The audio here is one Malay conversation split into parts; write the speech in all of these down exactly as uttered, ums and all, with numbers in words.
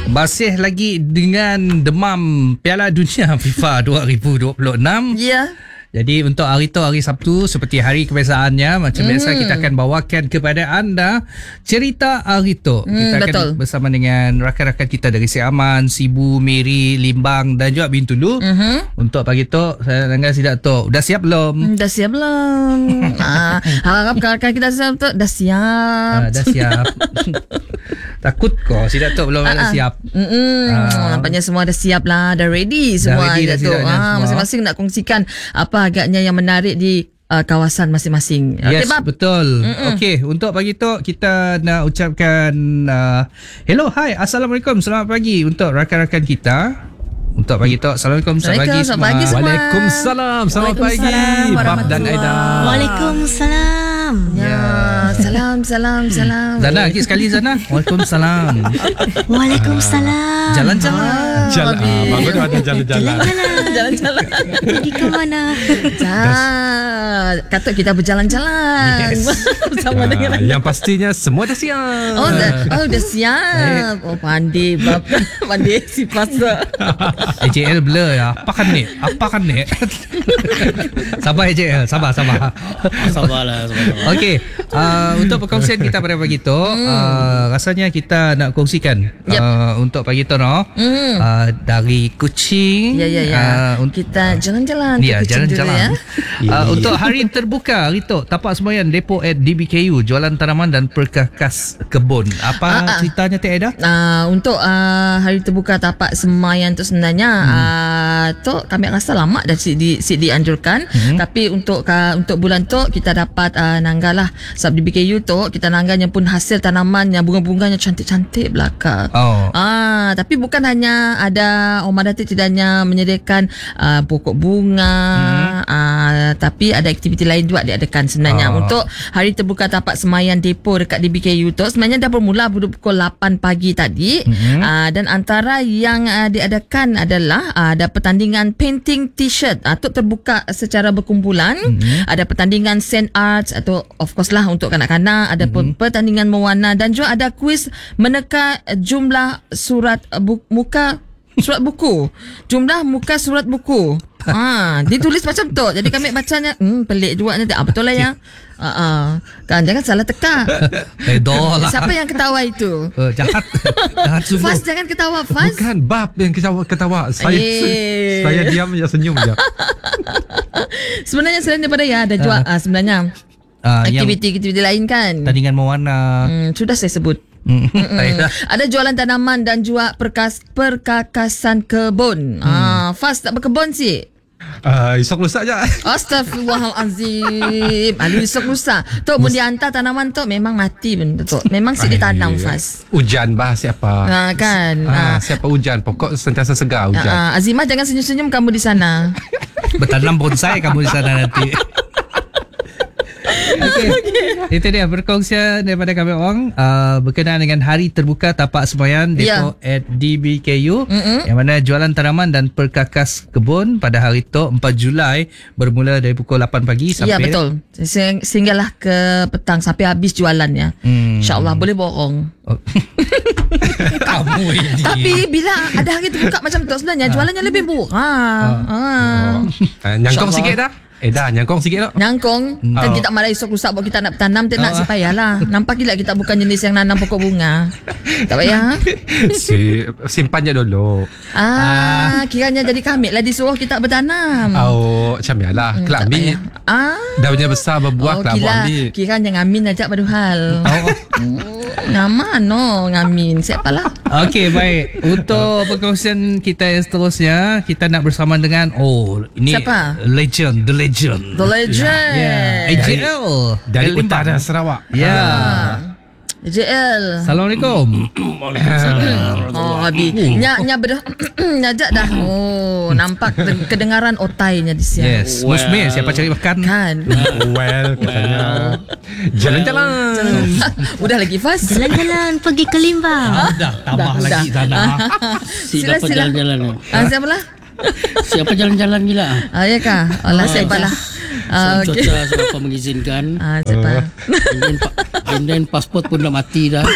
Masih lagi dengan demam Piala Dunia FIFA dua ribu dua puluh enam. Ya. Yeah. Jadi untuk hari tu, hari Sabtu, seperti hari kebiasaannya, macam mm. biasa kita akan bawakan kepada anda cerita hari tu. Mm, kita akan betul. bersama dengan rakan-rakan kita dari Si Aman, Sibu, Miri, Limbang dan juga Bintulu. Mm-hmm. Untuk pagi tu, saya dengar si Dato'. Dah siap belum? Dah siap belum? ah, harap rakan kita siap tu. Dah siap. Ah, dah siap. Takut kau si Dato' belum ah, ada ah. siap. Ah. Nampaknya semua dah siap lah. Dah ready semua. Dah ready dah Dato'. Ah, masing-masing nak kongsikan apa agaknya yang menarik di uh, kawasan masing-masing. Yes, okay, Bab? betul. Okey, untuk pagi tu kita nak ucapkan uh, hello, hi, assalamualaikum, selamat pagi untuk rakan-rakan kita. Untuk pagi tu, assalamualaikum, selamat pagi semua. Pagi semua. Waalaikumsalam, selamat pagi Bab dan Aida. Waalaikumsalam. Ya, salam, salam, salam. Zana, lagi sekali Zana. Waalaikumsalam. Waalaikumsalam. Jalan-jalan. Jalan, ah, bagus tu ada jalan-jalan. Jalan-jalan. Pergi ke mana? Ah, kata kita berjalan-jalan. Yes. Bersama Ah, dengan yang pastinya semua dah siap. Oh, dah, oh, dah siap. Oh, pandai Bab. Pandai si pasal. A J L blur ya. Apa kan ni? Apa kan ni? Sabar A J L, sabar, sabar. Sabarlah, sabar. Okey, uh, untuk perkongsian kita pada pagi tu, hmm. uh, rasanya kita nak kongsikan yep. uh, untuk pagi tu no. Hmm. Uh, dari Kuching. Ya ya ya. Uh, kita jalan-jalan Ya, jalan-jalan. Ya. Uh, untuk hari terbuka hari tu, tapak sembahyang depo at D B K U, jualan tanaman dan perkakas kebun. Apa uh, uh. ceritanya Tia Aida? Uh, untuk uh, hari terbuka tapak sembahyang tu sebenarnya hmm. uh, tu kami rasa lama dah si di si dianjurkan, hmm. tapi untuk uh, untuk bulan tu kita dapat uh, nanggal lah sebab di B K U tu kita nangganya pun hasil tanaman yang bunga-bunganya cantik-cantik belaka. Oh. Ah, tapi bukan hanya ada Omar Datuk tidak hanya menyediakan uh, pokok bunga, hmm. uh, tapi ada aktiviti lain juga diadakan sebenarnya. Oh. Untuk hari terbuka tapak sembahyang depo dekat D B K U tu sebenarnya dah bermula pukul lapan pagi tadi, hmm. uh, dan antara yang uh, diadakan adalah uh, ada pertandingan painting t-shirt atau uh, terbuka secara berkumpulan, hmm. ada pertandingan sand arts atau of course lah untuk kanak-kanak, ada hmm. pertandingan mewarna dan juga ada kuis meneka jumlah surat bu- muka surat buku. Jumlah muka surat buku. Ha, ditulis macam tu. Jadi kami bacanya, hmm, pelik juga nanti. Ah, betul lah ya. Ha uh-uh. Kan jangan salah teka. Betul lah. Siapa yang ketawa itu? Uh, jahat. Jahat sungguh. Faz, jangan ketawa, Faz. Bukan Bab yang ketawa, ketawa. Saya Eh. saya diam je, senyum je. Sebenarnya selain daripada ya ada juga uh, sebenarnya Uh, aktiviti-aktiviti lain kan. Tandingan mewarna. Hmm, sudah saya sebut. Mm. Ada jualan tanaman dan juga perkas, perkakasan kebun. Hmm. Ah, Faz tak berkebun sih. Uh, esok lusa je. Astaghfirullahalazim. Alu esok lusa. Tu mun dihantar tanaman tu memang mati benda tu. Memang si ditanam Faz. Hujan bah siapa? Ha kan. Ah, Ah, siapa hujan? Pokok sentiasa segar hujan. ah, Azimah jangan senyum-senyum kamu di sana. Bertanam bonsai kamu di sana nanti. Okay. Okay. Itu dia perkongsian daripada kami orang uh, berkenaan dengan hari terbuka tapak sembahyang depo yeah. at D B K U, mm-hmm. yang mana jualan tanaman dan perkakas kebun pada hari tu empat Julai bermula dari pukul lapan pagi sampai. Ya betul. Sehinggalah ke petang sampai habis jualannya. Hmm. InsyaAllah boleh borong. Oh. Kamu ini. Tapi bila ada hari terbuka macam tu sebenarnya jualannya lebih murah. Ha. Oh. Uh, nyangkong sikit dah. Eh dah, nyangkong sikit tak? Nyangkong. Hmm. Kan Oh. kita marah esok lusa buat kita nak bertanam, tak nak Oh. sepayalah. Nampak gila kita bukan jenis yang nanam pokok bunga. Tak payah. Si, simpan je dulu. Ah, kiranya jadi kami lah disuruh kita bertanam. Oh, macam ya lah. Hmm, Kelak tak ambil. payah. Ah. Daunnya besar berbuah, Oh, kelak buat kira, ambil. kiranya ngamin aja pada hal. Oh. Nama no ngamin. Siapalah. Okey, baik. Untuk perkongsian kita yang seterusnya, kita nak bersama dengan oh, ini Siapa? legend, the legend. The legend. Yeah. A J L Dari Limbang. utara Sarawak. Ya. Yeah. A J L. Assalamualaikum. Oh, Abi. Nyak nyak ber nyajak dah. Oh, nampak kedengaran otainya di sini. Yes. Well. Musmir siapa cari makan? Kan. Well, katanya. Jalan-jalan. Udah lagi Faz. Jalan-jalan pergi ke Limbang. Ah, dah tambah Dah, lagi dah. sana. Si Sila, dapat sila. jalan-jalan. Ah, siapa lah? Siapa jalan-jalan gila? Ah, ya kah? Allah, Oh, siapa lah? Ah, So, okey. cuaca sebab apa mengizinkan. Ah, saya faham. And then, pa- and then pasport pun dah mati dah.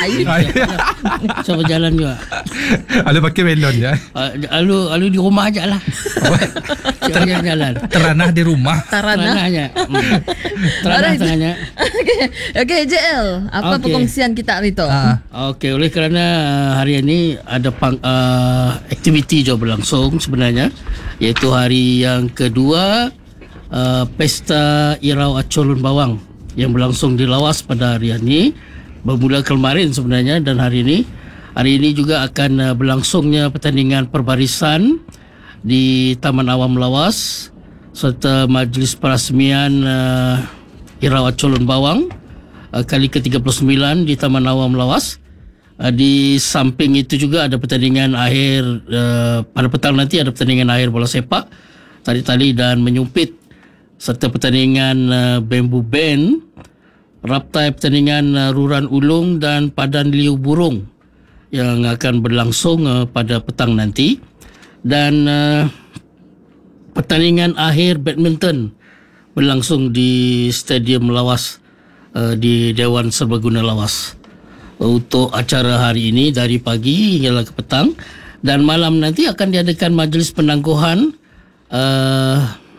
So berjalan juga. Ada pakai melon je. Uh, lalu lalu di rumah aja lah. Jalan-jalan. Teranah di rumah. Tarana. Teranahnya. Hmm. Teranah Alright. tengahnya. Okey, okay, J L. Apa Okey. perkongsian kita hari tu? Ah, Okey, oleh kerana uh, hari ini ada pang, uh, aktiviti juga berlangsung sebenarnya, iaitu hari yang kedua uh, Pesta Irau Acolun Bawang yang berlangsung di Lawas pada hari ini, bermula kemarin sebenarnya, dan hari ini hari ini juga akan uh, berlangsungnya pertandingan perbarisan di Taman Awam Lawas serta majlis perasmian uh, Irau Acolun Bawang uh, kali ke tiga puluh sembilan di Taman Awam Lawas. Uh, di samping itu juga ada pertandingan akhir uh, pada petang nanti ada pertandingan akhir bola sepak, tarik tali dan menyumpit, serta pertandingan uh, bambu band, raptai pertandingan uh, ruran ulung dan padan liu burung yang akan berlangsung uh, pada petang nanti, dan uh, pertandingan akhir badminton berlangsung di Stadium Lawas uh, di Dewan Serbaguna Lawas. Untuk acara hari ini dari pagi hingga ke petang, dan malam nanti akan diadakan majlis penangguhan uh,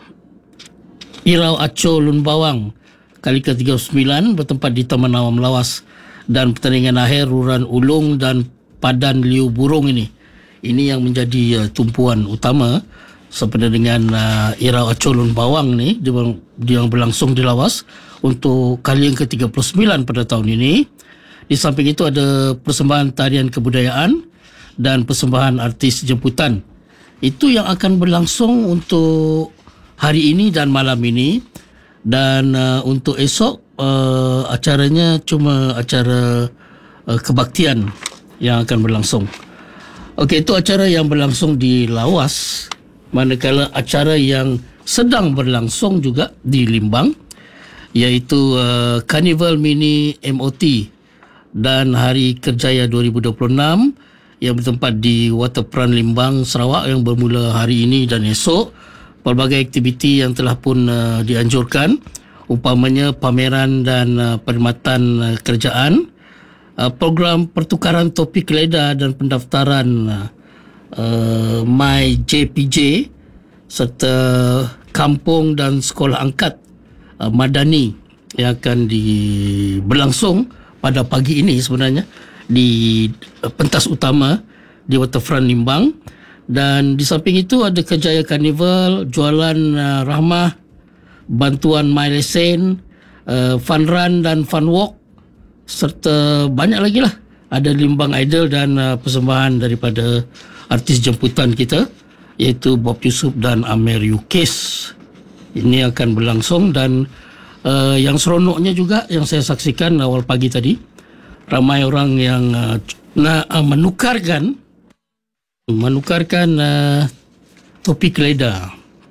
Irau Acolun Bawang kali ke tiga puluh sembilan bertempat di Taman Awam Lawas, dan pertandingan akhir ruran ulung dan padan liu burung ini ini yang menjadi uh, tumpuan utama sebenarnya dengan uh, Irau Acolun Bawang ni dia yang berlangsung di Lawas untuk kali yang ke tiga puluh sembilan pada tahun ini. Di samping itu ada persembahan tarian kebudayaan dan persembahan artis jemputan. Itu yang akan berlangsung untuk hari ini dan malam ini. Dan uh, untuk esok uh, acaranya cuma acara uh, kebaktian yang akan berlangsung. Okey, itu acara yang berlangsung di Lawas. Manakala acara yang sedang berlangsung juga di Limbang, iaitu uh, Carnival Mini M O T dan Hari Kerjaya dua ribu dua puluh enam yang bertempat di Waterfront Limbang, Sarawak, yang bermula hari ini dan esok. Pelbagai aktiviti yang telah pun uh, dianjurkan, umpamanya pameran dan uh, perkhidmatan uh, kerjaan, uh, program pertukaran topi keleda dan pendaftaran uh, uh, My J P J, serta kampung dan sekolah angkat uh, Madani yang akan di berlangsung pada pagi ini sebenarnya di uh, pentas utama di Waterfront Limbang. Dan di samping itu ada Kerjaya Carnival, jualan uh, rahmah, bantuan My Lesen, uh, fun run dan fun walk, serta banyak lagi lah. Ada Limbang Idol dan uh, persembahan daripada artis jemputan kita, iaitu Bob Yusuf dan Amer Yukis. Ini akan berlangsung, dan uh, yang seronoknya juga yang saya saksikan awal pagi tadi, ramai orang yang uh, nak uh, menukarkan menukarkan uh, topi keleda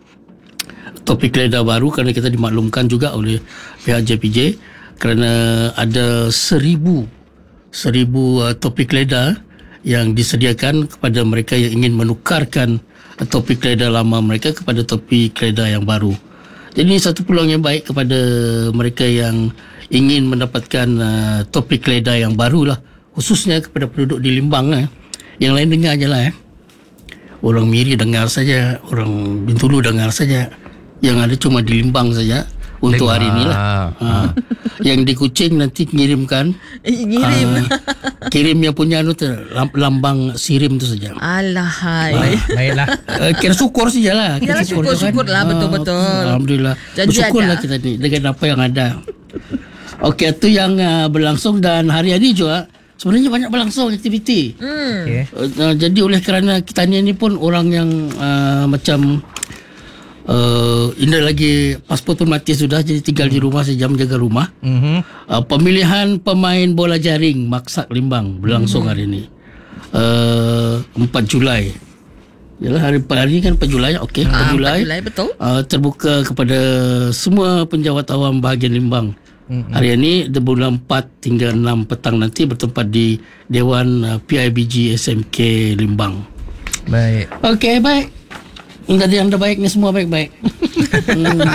topi keleda baru, kerana kita dimaklumkan juga oleh pihak J P J kerana ada seribu seribu uh, topi keleda yang disediakan kepada mereka yang ingin menukarkan uh, topi keleda lama mereka kepada topi keleda yang baru. Jadi ini satu peluang yang baik kepada mereka yang ingin mendapatkan uh, topi keleda yang baru lah, khususnya kepada penduduk di Limbang. Eh. Yang lain dengar je lah. Eh. Orang Miri dengar saja, orang Bintulu dengar saja. Yang ada cuma di Limbang saja untuk Limbang. hari inilah. Ha. Yang di Kuching nanti kirimkan. Eh, ngirim. Uh, kirim yang punya anu tu, lambang sirim tu saja. Alahai. Baiklah. Uh, kira syukur sajalah. Yalah, syukur, syukur lah, betul-betul. Alhamdulillah. Janji Bersyukurlah ada. kita ni dengan apa yang ada. Okey, itu yang uh, berlangsung, dan hari ini juga sebenarnya banyak berlangsung aktiviti. Hmm. Okay. Uh, jadi oleh kerana kita ni pun orang yang uh, macam uh, ini lagi pasport pun mati sudah, jadi tinggal di rumah sejam jaga rumah. Mm-hmm. Uh, pemilihan pemain bola jaring Maksak Limbang berlangsung hari ini. Uh, empat Julai. Yalah, hari hari kan empat Julai. Okey, empat Ah, Julai. empat Julai, betul. Uh, terbuka kepada semua penjawat awam bahagian Limbang. Mm-hmm. Hari ini di bulan empat hingga enam petang nanti bertempat di Dewan uh, P I B G S M K Limbang. Baik. Okey, baik. Jadi anda baik ni semua baik-baik. hmm.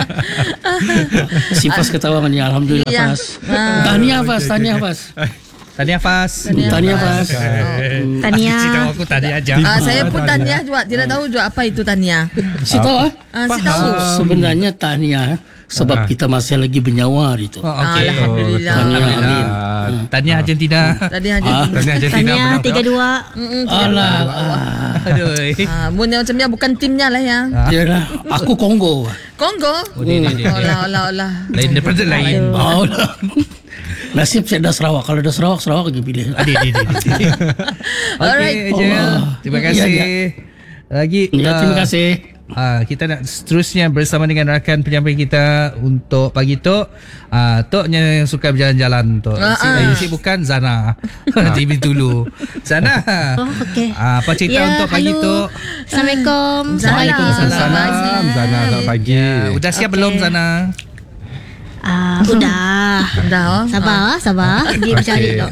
Si Fas ketawa kan ya, alhamdulillah Ya. Fas. Tahniah Fas, tahniah Fas. Tahniah Fas. Tahniah Fas. Tahniah. Si tahu aku tahniah aja. Ah, saya pun tahniah juga. Tidak tahu juga apa itu tahniah. Si tahu ah? Ah, si tahu. Sebenarnya tahniah sebab kita masih lagi bernyawa itu. Oh, okey. Alhamdulillah. Tahniah. Tahniah Argentina. Tadi hanya Tahniah Argentina Tahniah menang. tiga dua. Alah. Aduh. Ah, mun yang macam ni bukan timnya lah ya. Yalah, aku Kongo. Kongo. Oh, dia, dia, dia, dia. Olah, olah, olah. Lain daripada lain. Oh, lah. Nasib saya dah Sarawak. Kalau dah Sarawak, Sarawak lagi pilih. Adik, adik, adik. Alright. Okey, Jel. Terima kasih. Ya, Lagi. Ya, terima ah, kasih. Ah, kita nak seterusnya bersama dengan rakan penyampai kita untuk pagi Tok. Ah, Toknya yang suka berjalan-jalan Tok. Ah, Si, ah. eh, si bukan Zana. Di Bintulu. Zana. Oh, okey. Ah, apa cerita Ya, untuk pagi halo. Tok? Assalamualaikum. Waalaikumsalam. Salam Zana, selamat pagi. Ya, udah siap Okey. belum Zana? Ah, udah. Dah. Oh. Sabar, sabar. Pergi mencari Okey. dok.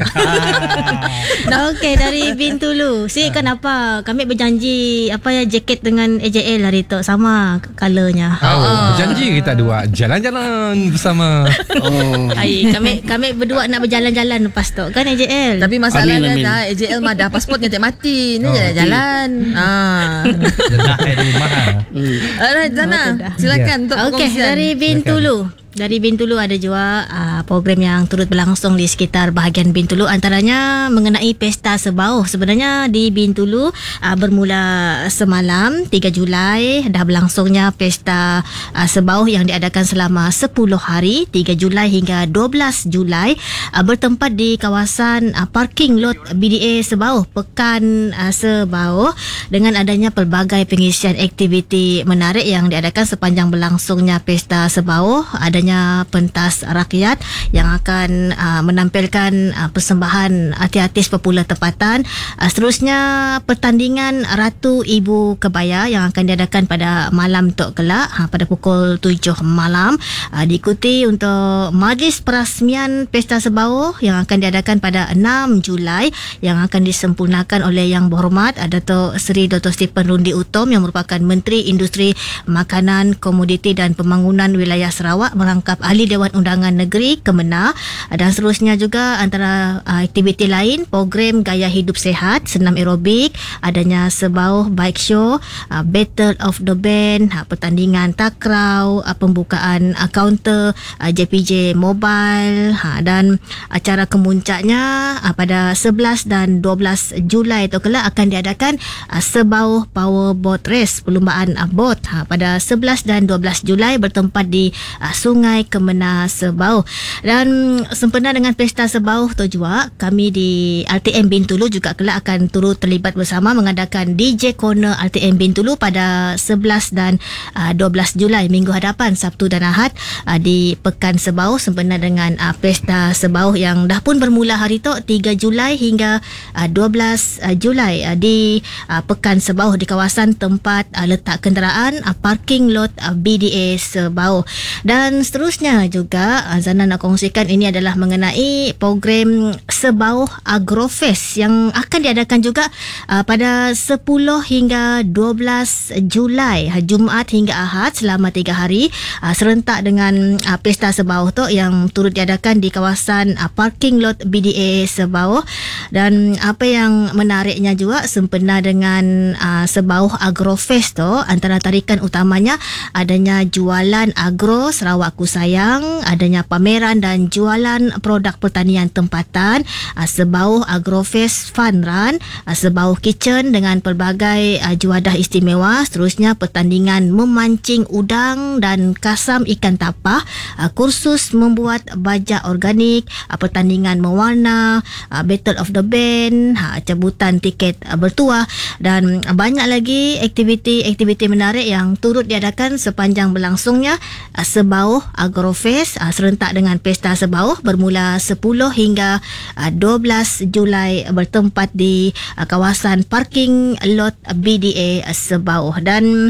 Okey, dari Bintulu. Si kenapa? Kami berjanji apa ya jaket dengan A J L hari tu sama colornya. Oh, berjanji kita dua jalan-jalan bersama. Oh. Ai, kami kami berdua nak berjalan-jalan lepas tu kan A J L. Tapi masalahnya Amin, amin. dah A J L mah dah pasportnya tak mati. Ni Oh, jalan-jalan. Ah. Dah di rumah. Alright Zana, silakan untuk Okey, perkongsian. dari Bintulu. Dari Bintulu ada juga uh, program yang turut berlangsung di sekitar bahagian Bintulu, antaranya mengenai Pesta Sebauh. Sebenarnya di Bintulu uh, bermula semalam tiga Julai dah berlangsungnya Pesta uh, Sebauh yang diadakan selama sepuluh hari tiga Julai hingga dua belas Julai uh, bertempat di kawasan uh, parking lot B D A Sebauh, Pekan uh, Sebauh, dengan adanya pelbagai pengisian aktiviti menarik yang diadakan sepanjang berlangsungnya Pesta Sebauh. Adanya pentas rakyat yang akan uh, menampilkan uh, persembahan artis-artis popular tempatan. Uh, seterusnya pertandingan Ratu Ibu Kebaya yang akan diadakan pada malam tok kelak uh, pada pukul tujuh malam. Uh, diikuti untuk majlis perasmian Pesta Sebauh yang akan diadakan pada enam Julai yang akan disempurnakan oleh Yang Berhormat Dato' Seri Doktor Stephen Rundi Utom yang merupakan Menteri Industri Makanan, Komoditi dan Pembangunan Wilayah Sarawak merangkap Ahli Dewan Undangan Negeri Kemenar. Dan seterusnya juga antara uh, aktiviti lain, program Gaya Hidup Sehat, senam aerobik, adanya Sebauh Bike Show, uh, Battle of the Band, uh, pertandingan takraw, uh, pembukaan uh, kaunter uh, J P J Mobile, uh, dan acara kemuncaknya uh, pada sebelas dan dua belas Julai itu kelak akan diadakan uh, Sebauh Power Boat Race, perlumbaan uh, bot uh, pada sebelas dan dua belas Julai bertempat di uh, Sungai Kemenar Sebauh. Dan sempena dengan Pesta Sebauh tu juga, kami di R T M Bintulu juga kelak akan turut terlibat bersama mengadakan D J Corner R T M Bintulu pada sebelas dan uh, dua belas Julai minggu hadapan, Sabtu dan Ahad uh, di Pekan Sebauh sempena dengan uh, Pesta Sebauh yang dah pun bermula hari tu tiga Julai hingga uh, dua belas Julai uh, di uh, Pekan Sebauh di kawasan tempat uh, letak kenderaan uh, parking lot uh, B D A Sebauh. Dan seterusnya juga Zana nak kongsikan ini adalah mengenai program Sebauh Agrofest yang akan diadakan juga uh, pada sepuluh hingga dua belas Julai, Jumaat hingga Ahad selama tiga hari uh, serentak dengan uh, Pesta Sebauh tu yang turut diadakan di kawasan uh, parking lot B D A Sebauh. Dan apa yang menariknya juga sempena dengan uh, Sebauh Agrofest tu, antara tarikan utamanya adanya jualan agro Sarawakku Sayang, adanya pameran dan jualan produk pertanian tempatan, uh, Sebauh Agrofest Fun Run, uh, Sebauh Kitchen dengan pelbagai uh, juadah istimewa, seterusnya pertandingan memancing udang dan kasam ikan tapah, uh, kursus membuat bajak organik, uh, pertandingan mewarna, uh, Battle of the Band, uh, cabutan tiket uh, bertuah dan uh, banyak lagi aktiviti-aktiviti menarik yang turut diadakan sepanjang berlangsungnya uh, Sebauh Agrofest uh, serentak dengan Pesta Sebauh bermula sepuluh hingga uh, dua belas Julai bertempat di uh, kawasan parking lot B D A Sebauh. Dan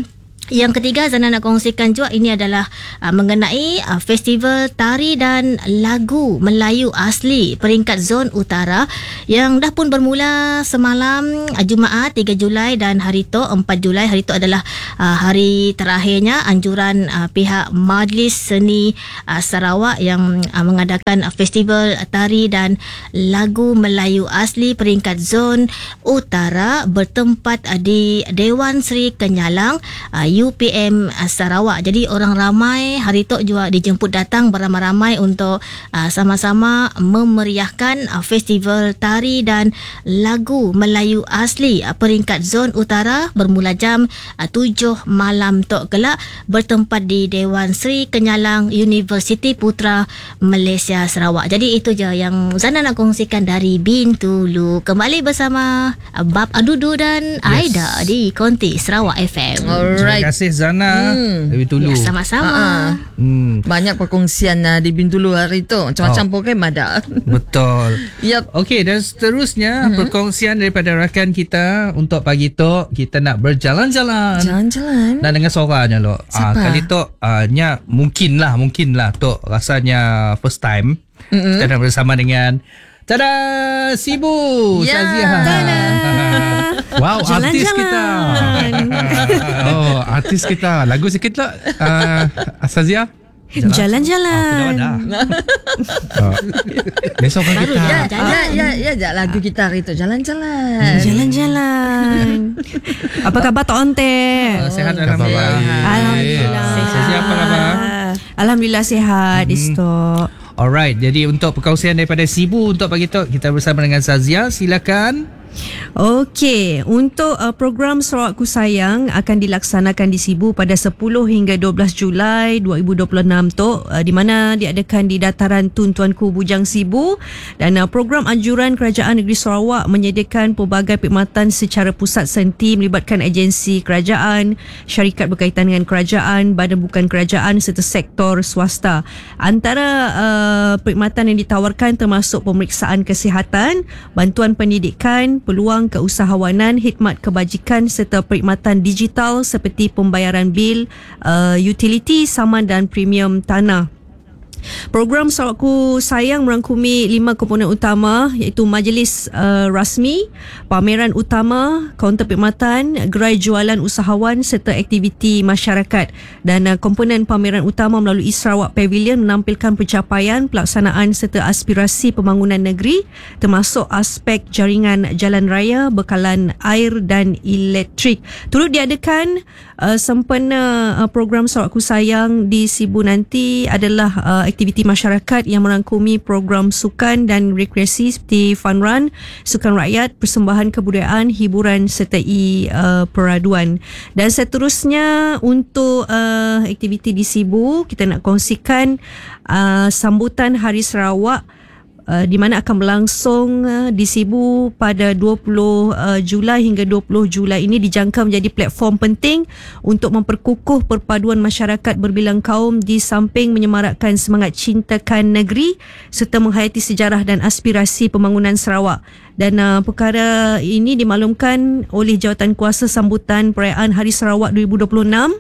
Yang ketiga, Zana nak kongsikan juga ini adalah uh, mengenai uh, festival tari dan lagu Melayu asli peringkat zon utara yang dah pun bermula semalam uh, Jumaat tiga Julai dan hari tu empat Julai. Hari tu adalah uh, hari terakhirnya anjuran uh, pihak Majlis Seni uh, Sarawak yang uh, mengadakan uh, festival tari dan lagu Melayu asli peringkat zon utara bertempat uh, di Dewan Seri Kenyalang uh, U P M Sarawak. Jadi orang ramai hari tu juga dijemput datang beramai-ramai untuk uh, sama-sama memeriahkan uh, festival tari dan lagu Melayu asli uh, peringkat zon utara bermula jam uh, tujuh malam tok kelak bertempat di Dewan Seri Kenyalang Universiti Putra Malaysia Sarawak. Jadi itu je yang Zana nak kongsikan dari Bintulu. Kembali bersama uh, Bab Adudu dan yes. Aida di Konti Sarawak F M. Alright. Terima kasih Zana Hmm. dari Tulu. Ya, sama-sama. Ha-ha. Hmm. Banyak perkongsian uh, di Bintulu hari tu. Macam-macam Oh. program ada. Betul. Yep. Okey, dan seterusnya mm-hmm. perkongsian daripada rakan kita untuk pagi tu kita nak berjalan-jalan. Jalan-jalan. Dan dengan suaranya lo. Ah, Siapa? kali tu ah, nya mungkinlah mungkinlah tu rasanya first time mm-hmm. kita nak bersama dengan tada Sibu Ya. Saziah. Tada. Wow, artis kita. Oh, artis kita. Lagu sikit lah, uh, Sazia. Jalan-jalan. Ah, Oh. Besok kan kita. Ya, ya, ya, ya, ya, lagu kita hari tu. Jalan-jalan. Jalan-jalan. Apa khabar Tok Onte? Oh, sihat Khabar alhamdulillah. baik. Alhamdulillah. Saziah apa khabar? Alhamdulillah sihat, Hmm. Istok. Alright, jadi untuk perkongsian daripada Sibu untuk pagi tu kita bersama dengan Sazia, silakan. Okey, untuk uh, program Sarawakku Sayang akan dilaksanakan di Sibu pada sepuluh hingga dua belas Julai dua ribu dua puluh enam tu, uh, di mana diadakan di Dataran Tun Tuanku Bujang Sibu, dan uh, program anjuran Kerajaan Negeri Sarawak menyediakan pelbagai perkhidmatan secara pusat senti melibatkan agensi kerajaan, syarikat berkaitan dengan kerajaan, badan bukan kerajaan serta sektor swasta. Antara uh, perkhidmatan yang ditawarkan termasuk pemeriksaan kesihatan, bantuan pendidikan, peluang keusahawanan, khidmat kebajikan serta perkhidmatan digital seperti pembayaran bil, uh, utility, saman dan premium tanah. Program Sarawakku Sayang merangkumi lima komponen utama iaitu majlis uh, rasmi, pameran utama, kaunter perkhidmatan, gerai jualan usahawan serta aktiviti masyarakat. Dan uh, komponen pameran utama melalui Sarawak Pavilion menampilkan pencapaian, pelaksanaan serta aspirasi pembangunan negeri termasuk aspek jaringan jalan raya, bekalan air dan elektrik. Turut diadakan uh, sempena uh, program Sarawakku Sayang di Sibu nanti adalah uh, aktiviti masyarakat yang merangkumi program sukan dan rekreasi seperti fun run, sukan rakyat, persembahan kebudayaan, hiburan sertai uh, peraduan. Dan seterusnya untuk uh, aktiviti di Sibu, kita nak kongsikan uh, sambutan Hari Sarawak Uh, di mana akan berlangsung uh, di Sibu pada dua puluh Julai hingga dua puluh Julai ini dijangka menjadi platform penting untuk memperkukuh perpaduan masyarakat berbilang kaum di samping menyemarakkan semangat cintakan negeri serta menghayati sejarah dan aspirasi pembangunan Sarawak. Dan uh, perkara ini dimaklumkan oleh Jawatankuasa Sambutan Perayaan Hari Sarawak dua ribu dua puluh enam,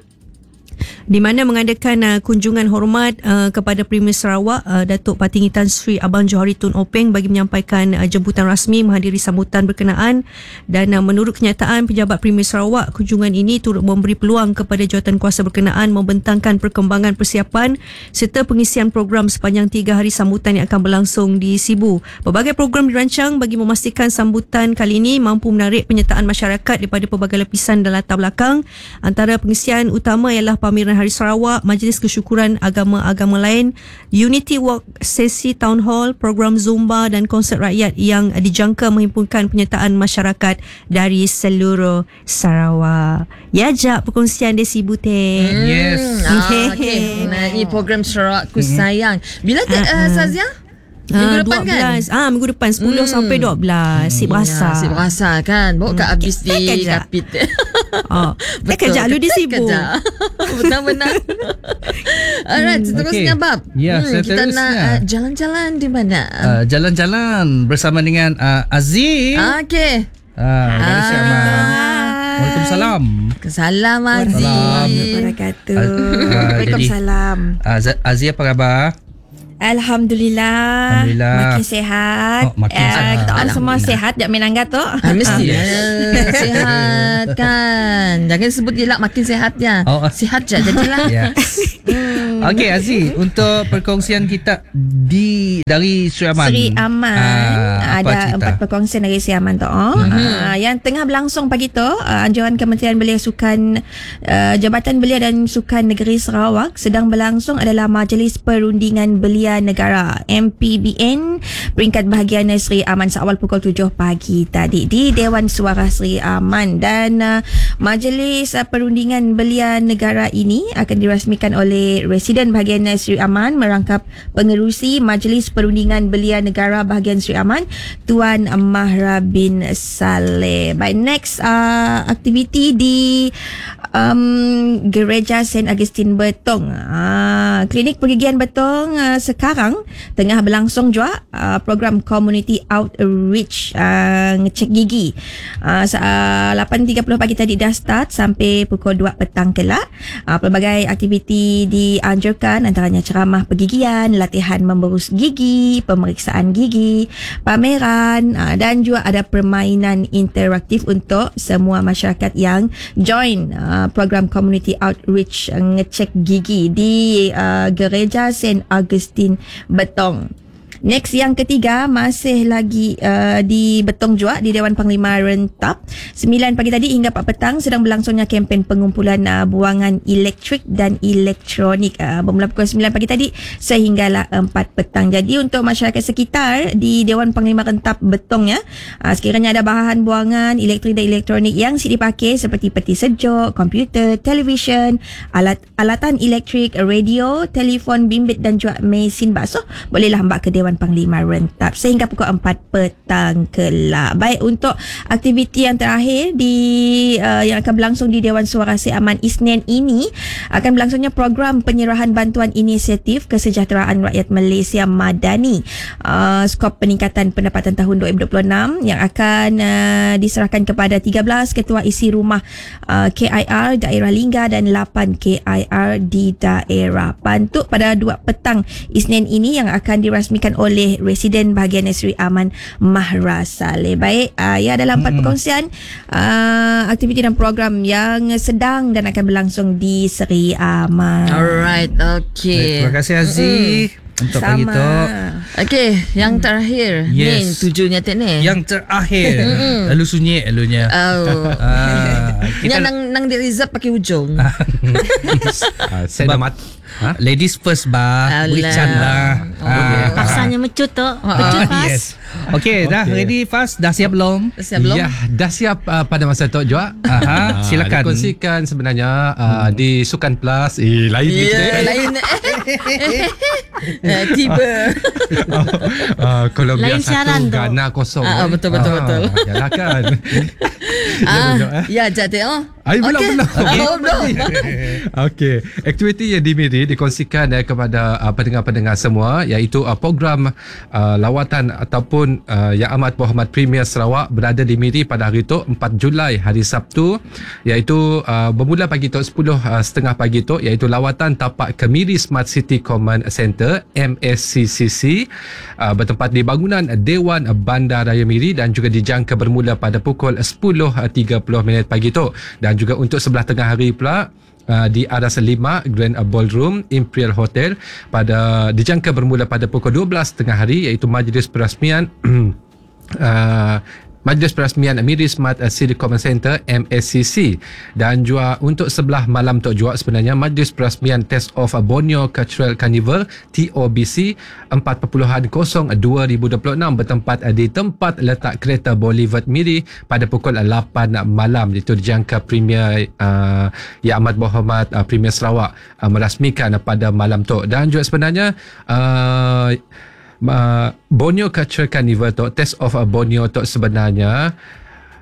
di mana mengadakan uh, kunjungan hormat uh, kepada Premier Sarawak uh, Datuk Patinggi Tan Sri Abang Johari Tun Openg bagi menyampaikan uh, jemputan rasmi menghadiri sambutan berkenaan. Dan uh, menurut kenyataan pejabat Premier Sarawak, kunjungan ini turut memberi peluang kepada jawatankuasa berkenaan membentangkan perkembangan persiapan serta pengisian program sepanjang tiga hari sambutan yang akan berlangsung di Sibu. Pelbagai program dirancang bagi memastikan sambutan kali ini mampu menarik penyertaan masyarakat daripada pelbagai lapisan dan latar belakang. Antara pengisian utama ialah pameran Hari Sarawak, majlis kesyukuran agama-agama lain, Unity Walk, sesi Town Hall, program Zumba dan konsert rakyat yang dijangka menghimpunkan penyertaan masyarakat dari seluruh Sarawak. Ya, jap perkongsian di Sibu teh. Hmm, Yes. ah, okay. Mengenai program Sarawakku Sayang. Bila uh, uh, Sazia? Minggu Ah, depan dua kan? belas. Ah, minggu depan sepuluh Hmm. sampai dua belas. Sip rasa. Ya, sip rasa kan. Bawa kat habis di kejap. Kapit. Oh, tak kejap lu di Sibu. Kejap. Benar-benar. Alright, seterusnya okey. Bab. Ya, kita seterusnya. nak uh, jalan-jalan di mana? Uh, jalan-jalan bersama dengan uh, Aziz. Ah, Okey. Ah, Malaysia Mas. Hai. Waalaikumsalam. Salam Aziz. Warahmatullahi wabarakatuh. Ah, ah, Waalaikumsalam. Uh, Azia apa khabar? Alhamdulillah. Alhamdulillah. Makin sihat. Oh, makin Eh, sihat. Kita orang semua sihat. Jak main anggat tu. Ah, mesti sihat kan. Jangan sebut je lah makin sihat je. Oh. Sihat je jadilah. Ya. Okey Aziz, untuk perkongsian kita di dari Sri Aman. Sri Aman. Ah, apa Ada cerita? empat perkongsian dari Sri Aman tu. Oh. Uh, yang tengah berlangsung pagi tu, uh, anjuran Kementerian Belia Sukan uh, Jabatan Belia dan Sukan Negeri Sarawak sedang berlangsung adalah Majlis Perundingan Belia Negara M P B N peringkat bahagian Sri Aman seawal pukul tujuh pagi tadi di Dewan Suara Sri Aman, dan uh, Majlis uh, Perundingan Belia Negara ini akan dirasmikan oleh Residen bahagian Sri Aman merangkap pengerusi Majlis Perundingan Belia Negara bahagian Sri Aman Tuan Mahra bin Saleh. Baik, next uh, aktiviti di um, Gereja Saint Augustine Betong. Uh, klinik pergigian Betong uh, sekarang tengah berlangsung juga uh, program community outreach uh, ngecek gigi. Uh, uh, lapan tiga puluh pagi tadi dah start sampai pukul dua petang kelak. Uh, pelbagai aktiviti dianjurkan, antaranya ceramah pergigian, latihan memberus gigi, pemeriksaan gigi, pameran uh, dan juga ada permainan interaktif untuk semua masyarakat yang join uh, program community outreach uh, ngecek gigi di uh, Gereja Saint Augustine Betong. Next, yang ketiga masih lagi uh, di Betong juga di Dewan Panglima Rentap. sembilan pagi tadi hingga empat petang sedang berlangsungnya kempen pengumpulan uh, buangan elektrik dan elektronik uh, bermula pukul sembilan pagi tadi sehinggalah empat petang. Jadi untuk masyarakat sekitar di Dewan Panglima Rentap Betong ya, uh, sekiranya ada bahan buangan elektrik dan elektronik yang siap dipakai seperti peti sejuk, komputer, televisyen, alat alatan elektrik, radio, telefon bimbit dan juga mesin basuh, bolehlah hambak ke Dewan Panglima Rentap sehingga pukul empat petang kelak. Baik, untuk aktiviti yang terakhir di uh, yang akan berlangsung di Dewan Suara Sri Aman Isnin ini akan berlangsungnya program penyerahan bantuan inisiatif kesejahteraan rakyat Malaysia Madani, uh, skop peningkatan pendapatan tahun dua ribu dua puluh enam yang akan uh, diserahkan kepada tiga belas ketua isi rumah uh, K I R daerah Lingga dan lapan K I R di daerah Pantuk pada dua petang Isnin ini yang akan dirasmikan oleh Residen bahagian Sri Aman Mahra Saleh. Baik, uh, ya dalam empat hmm. perkongsian uh, aktiviti dan program yang sedang dan akan berlangsung di Sri Aman. Alright, okay. Terima kasih Aziz. Hmm. Untuk pagi tu. Okey, yang terakhir. Yes. Ni tujuhnya tak ni. Yang terakhir. Lalu sunyi elunya. Oh. Ah, kita Yang nang nang di reserve pakai hujung. uh, saya dah mat. Ha? Ladies first bah. Wichan lah. Oh. Ah. Paksanya mecut tu. Ah, Mecut pas. yes. Okey, dah Okey. ready fast? Dah siap belum? Siap belum? Ya, dah siap uh, pada masa tu juga. Aha, silakan. Dikongsikan sebenarnya uh, di Sukan Plus. Eh, lain Ya, gitu. yeah, lain. Eh, tiba. uh, kalau Lain biasa siaran tu tu. Gana kosong. Ah, ah, betul, betul, betul. Yalah kan. Ah, belum, eh? ya jadi oh. Ay, belum, Okey. belum. Oh, belum. Okey, aktiviti yang dimiri dikongsikan eh, kepada uh, pendengar-pendengar semua, iaitu uh, program uh, lawatan ataupun uh, Yang Amat Berhormat Premier Sarawak berada di Miri pada hari itu empat Julai hari Sabtu, iaitu uh, bermula pagi tu sepuluh tiga puluh pagi tu, iaitu lawatan tapak ke Miri Smart City Command Center M S C C C uh, bertempat di bangunan Dewan Bandar Raya Miri dan juga dijangka bermula pada pukul sepuluh tiga puluh minit pagi tu. Dan juga untuk sebelah tengah hari pula Uh, di Aras lima Grand Ballroom Imperial Hotel pada dijangka bermula pada pukul dua belas tengah hari, iaitu majlis perasmian uh, Majlis Perasmian Miri Smart City Command Center M S C C. Dan juga untuk sebelah malam tu juga sebenarnya Majlis Perasmian Test of Borneo Cultural Carnival T O B C empat kosong dua ribu dua puluh enam bertempat di tempat letak kereta Boulevard Miri pada pukul lapan malam. Itu dijangka Premier uh, Yang Amat Berhormat uh, Premier Sarawak uh, merasmikan uh, pada malam tu. Dan juga sebenarnya uh, Uh, Borneo Cultural Carnival tu, Test of uh, Borneo tu sebenarnya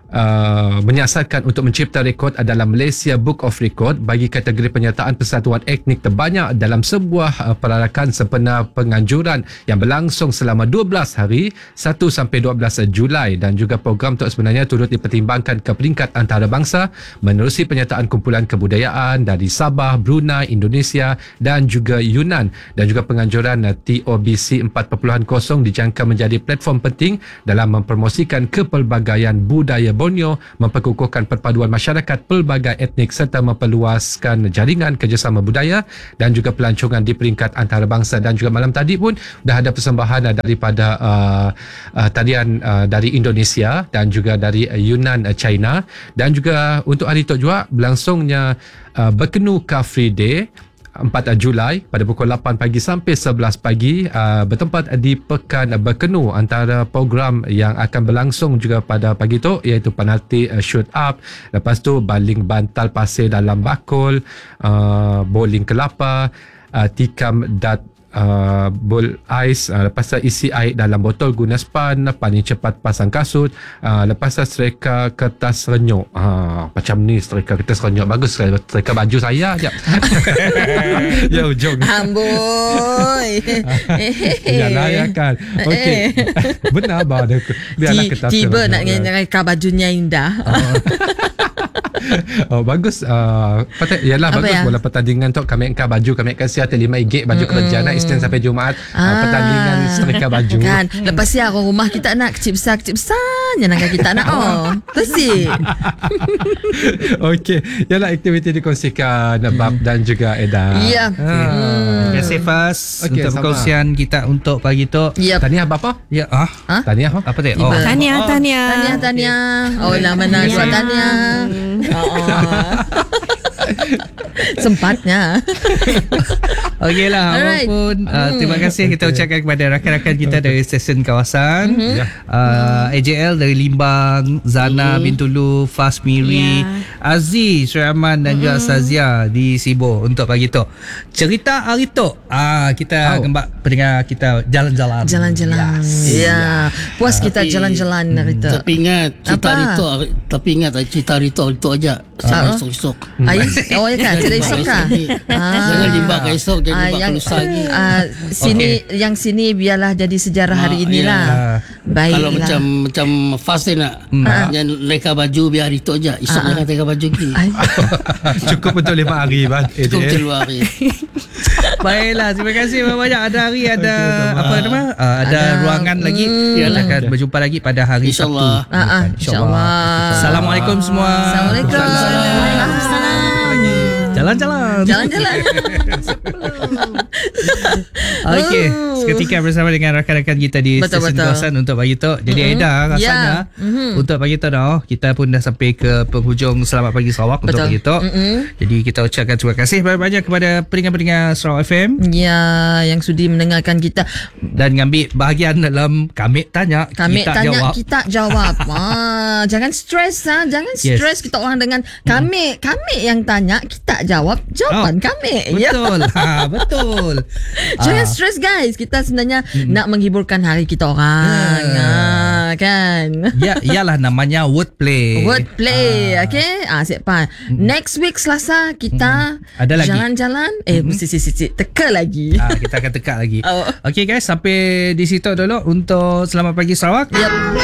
uh, menyasarkan untuk mencipta rekod adalah Malaysia Book of Record bagi kategori penyertaan persatuan etnik terbanyak dalam sebuah uh, perarakan sempena penganjuran yang berlangsung selama dua belas hari satu sampai dua belas Julai, dan juga program itu sebenarnya turut dipertimbangkan ke peringkat antarabangsa menerusi penyertaan kumpulan kebudayaan dari Sabah, Brunei, Indonesia dan juga Yunnan, dan juga penganjuran uh, T O B C empat titik kosong dijangka menjadi platform penting dalam mempromosikan kepelbagaian budaya Borneo, memperkukuhkan perpaduan masyarakat pelbagai etnik serta memperluaskan jaringan kerjasama budaya dan juga pelancongan di peringkat antarabangsa. Dan juga malam tadi pun dah ada persembahan daripada uh, uh, tarian uh, dari Indonesia dan juga dari uh, Yunnan, uh, China. Dan juga untuk hari itu juga berlangsungnya uh, Berkenu Car Free Day empat Julai pada pukul lapan pagi sampai sebelas pagi, uh, bertempat di Pekan Berkenu. Antara program yang akan berlangsung juga pada pagi tu iaitu penalti uh, shoot up, lepas tu baling bantal pasir dalam bakul, uh, bowling kelapa, uh, tikam dat Uh, bowl ais, uh, lepas tu isi air dalam botol guna span, paling cepat pasang kasut, uh, lepas tu serika kertas renyuk. Uh, macam ni serika kertas renyuk, bagus serika baju saya je. Ya ujung Amboi. Yalah ya kan. Okey. Benar bah ada biarlah kertas tiba nak renyuk. ngengkai bajunya indah. Oh bagus, uh, patut yalah Apa bagus ya? bola pertandingan tu kami angkat baju, kami angkat sihat lima ringgit baju mm-hmm. kerja nak Isnin sampai Jumaat, ah, uh, pertandingan setrika baju kan. Lepas ni aku rumah kita nak kecil besar kecil besar jangan kita nak oh tersi. Okey, yalah aktiviti dikongsikan Bab dan juga Eda. Ya. Terima kasih Fas Okey, untuk sama. perkongsian kita untuk pagi tu. Yep. Tahniah bapa? Ya, ah. Ha? Tahniah apa? Apa dia? Tiba. Tahniah, oh. tahniah. Tahniah, tahniah. Oh, lah mana Tahniah. dua tahniah. Oh, oh. Sempatnya. Okey lah, Alright. walaupun uh, terima kasih kita ucapkan kepada rakan-rakan kita dari stesen kawasan, Mhm. uh, A J L dari Limbang, Zana Bintulu, Fas Miri, Ya. Aziz, Syaraman dan juga Sazia di Sibo untuk pagi tu. Cerita hari tu, ah kita Oh. gembak pendengar kita jalan-jalan. Jalan-jalan. Yes. Ya. Puas kita Tapi- jalan-jalan hari tu. Tapi ingat cerita Apa? hari tu, tapi ingat cerita hari tu hari tu aja. Sampai Ah. esok-esok. Ais, oh ya kan, tidak esok kah? Jangan limbah ke esok, jangan Ah, limbah ke yang lusa lagi. ah, sini yang sini biarlah jadi sejarah hari Ah, inilah. ya. Baiklah. Kalau macam macam fast ni nak Ah. jangan reka baju biar hari tu aja. Esok Ah. jangan reka baju lagi. Ai, Cukup untuk lima hari bang. Cukup A J L. keluar hari. Baiklah, terima kasih banyak. Ada hari ada sama. apa nama? Uh, ada, Ada, ruangan lagi. mm. Kita akan berjumpa lagi pada hari Sabtu. InsyaAllah. Ah, ah, insyaAllah. Assalamualaikum semua. Assalamualaikum. Jalan-jalan. Jalan-jalan. Okey, Oh. seketika bersama dengan rakan-rakan kita di Betul, stesen betul. kawasan untuk pagi tu. Jadi mm-hmm. Aida rasanya Ya. Mhm. untuk pagi tu dah kita pun dah sampai ke penghujung Selamat Pagi Sarawak untuk Betul. pagi tu. Mm-mm. Jadi kita ucapkan terima kasih banyak-banyak kepada pendengar-pendengar Sarawak F M Ya, yang sudi mendengarkan kita. dan mengambil bahagian dalam kami tanya, Kami kita tanya, jawab. kita jawab. Ah, jangan stres ha, jangan Yes. stres kita orang dengan kami, kami yang tanya, kita jawab jawapan Oh, kami. Ya. Betul. Ha, betul. Jangan Ah. stres guys. Kita sebenarnya nak menghiburkan hari kita orang. Ya. Ah, kan? Ya, iyalah namanya wordplay. Wordplay. Ah. Okay. Ah, siapa? Next week Selasa kita Ada lagi. jalan-jalan. Eh, Mm-mm. si si si si teka lagi. Ah, kita akan tekak lagi. Oh. Okey guys, sampai di situ dulu untuk Selamat Pagi Sarawak. Yep.